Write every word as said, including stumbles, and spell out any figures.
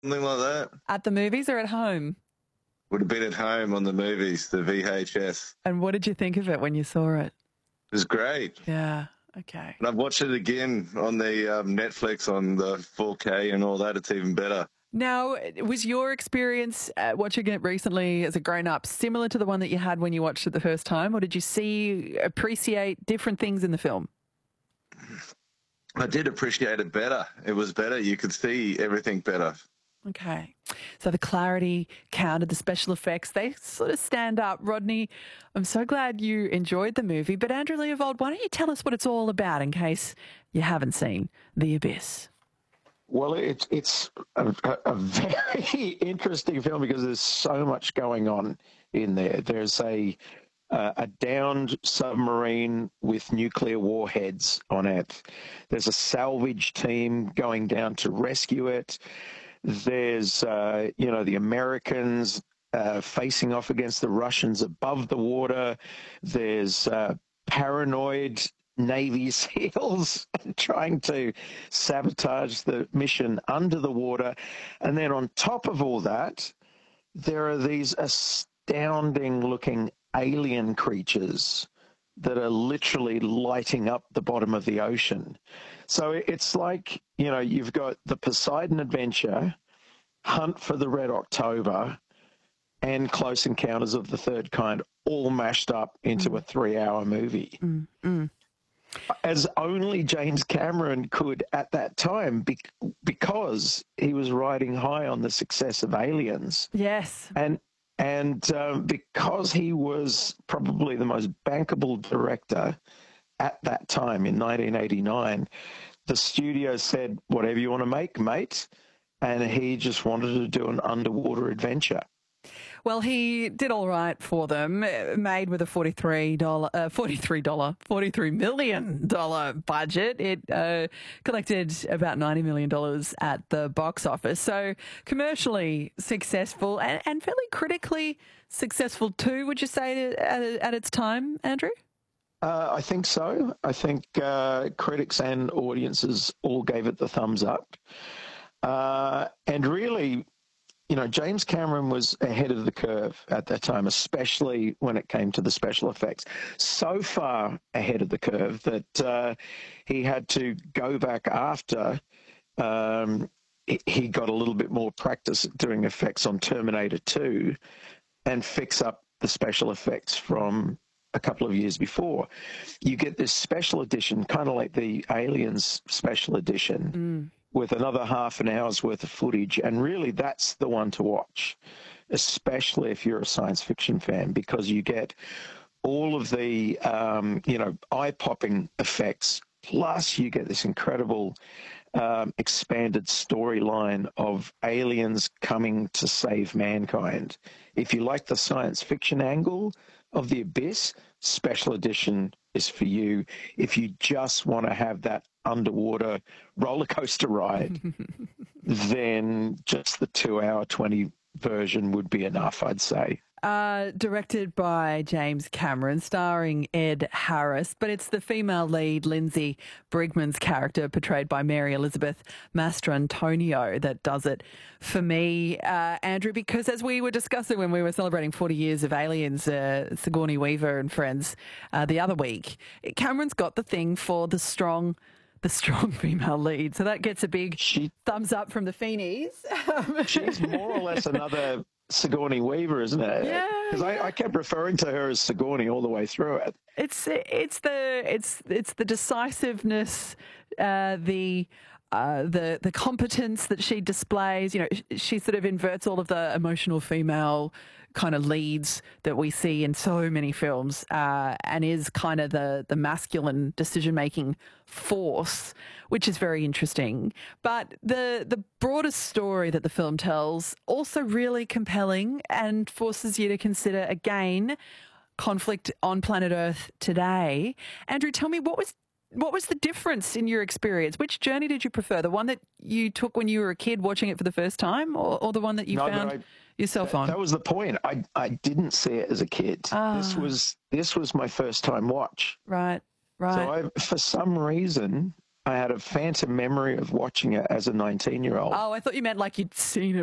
something like that. At the movies or at home? Would have been at home on the movies, the V H S. And what did you think of it when you saw it? It was great. Yeah, okay. And I've watched it again on the um, Netflix on the four K and all that. It's even better. Now, was your experience uh, watching it recently as a grown-up similar to the one that you had when you watched it the first time, or did you see, appreciate different things in the film? I did appreciate it better. It was better. You could see everything better. Okay. So the clarity counted, the special effects, they sort of stand up. Rodney, I'm so glad you enjoyed the movie. But Andrew Leopold, why don't you tell us what it's all about in case you haven't seen The Abyss? Well, it's it's a, a very interesting film because there's so much going on in there. There's a uh, a downed submarine with nuclear warheads on it. There's a salvage team going down to rescue it. There's uh, you know the Americans uh, facing off against the Russians above the water. There's uh, paranoid Navy SEALs trying to sabotage the mission under the water. And then on top of all that, there are these astounding looking alien creatures that are literally lighting up the bottom of the ocean. So it's like, you know, you've got the Poseidon Adventure, Hunt for the Red October, and Close Encounters of the Third Kind all mashed up into mm. a three-hour movie. Mm, mm. As only James Cameron could at that time, be- because he was riding high on the success of Aliens. Yes. And and um, because he was probably the most bankable director at that time in nineteen eighty-nine, the studio said, whatever you want to make, mate. And he just wanted to do an underwater adventure. Well, he did all right for them, made with a forty-three dollars, uh, forty-three dollars, forty-three million dollars budget. It uh, collected about ninety million dollars at the box office. So commercially successful and, and fairly critically successful too, would you say, at, at its time, Andrew? Uh, I think so. I think uh, critics and audiences all gave it the thumbs up. Uh, and really, you know, James Cameron was ahead of the curve at that time, especially when it came to the special effects. So far ahead of the curve that uh, he had to go back after um, he got a little bit more practice at doing effects on Terminator two and fix up the special effects from a couple of years before. You get this special edition, kind of like the Aliens special edition, mm. with another half an hour's worth of footage. And really, that's the one to watch, especially if you're a science fiction fan, because you get all of the, um, you know, eye-popping effects, plus you get this incredible um, expanded storyline of aliens coming to save mankind. If you like the science fiction angle of The Abyss, special edition is for you. If you just want to have that underwater roller coaster ride, then just the two hour twenty version would be enough, I'd say. Uh, directed by James Cameron, starring Ed Harris, but it's the female lead, Lindsay Brigman's character, portrayed by Mary Elizabeth Mastrantonio, that does it for me, uh, Andrew, because as we were discussing when we were celebrating forty years of Aliens, uh, Sigourney Weaver and friends, uh, the other week, Cameron's got the thing for the strong the strong female lead. So that gets a big she, thumbs up from the Feenies. She's more or less another Sigourney Weaver, isn't it? Yeah. Because I, I kept referring to her as Sigourney all the way through it. It's it's the it's it's the decisiveness, uh, the uh, the the competence that she displays. You know, she sort of inverts all of the emotional female kind of leads that we see in so many films, uh, and is kind of the the masculine decision-making force, which is very interesting. But the the broader story that the film tells also really compelling and forces you to consider again conflict on planet Earth today. Andrew, tell me, what was what was the difference in your experience? Which journey did you prefer? The one that you took when you were a kid watching it for the first time, or, or the one that you no, found I, yourself that, on? That was the point. I I didn't see it as a kid. Ah. This was this was my first time watch. Right, right. So I, for some reason, I had a phantom memory of watching it as a nineteen-year-old. Oh, I thought you meant like you'd seen it